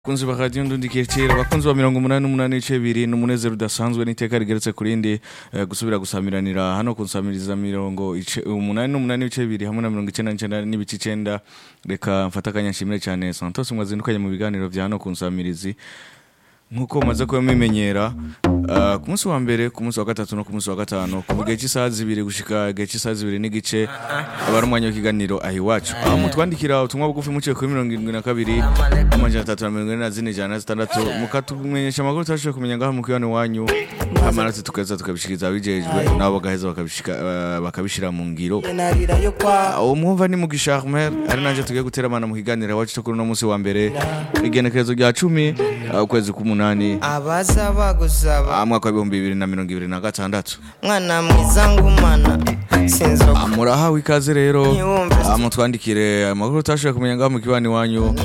Kunzi bakadiyo ndundikirira bakunzi wa 88.2 n'umunezero udasanzwe n'iteka rigeretse kurindi gusubira gusamiranira hano kunsamiriza 88.2 hamwe na 99 n'ibice 9 reka mfatakanya nshimire cyane Santos mwazindukanye mu biganiro vya hano kunsamirizi nkuko maze ko mimenyera ku munsi wa mbere ku munsi wa gatatu no ku munsi wa gatano ku gihe cy'isaha 2 gushika gihe cy'isaha 2 n'igice abarumwanya w'ikiganiro ahi wacu mutwandikira utumwa bugufi muciye kuri 72 amajana 344 mukatumenyesha amakuru tashoboye kumenya ngaho mu kiyano wanyu amanasi tukaza tukabishikiriza bijejwe nabo bagaheza bakabishira mu ngiro umwumva ni Mugisha Ahmed ari nanje tugiye guteramana mu kiganiro wacu cyo kuri no munsi wa mbere igenekerezo rya 10 ukwezi k'umunani abaza bagusaba mwaka wa 2026 mwana mwiza ngumana sinzo murahawe ikaze rero mutwandikire amakuru tashoboye kumenya ngaho mu kibani wanyu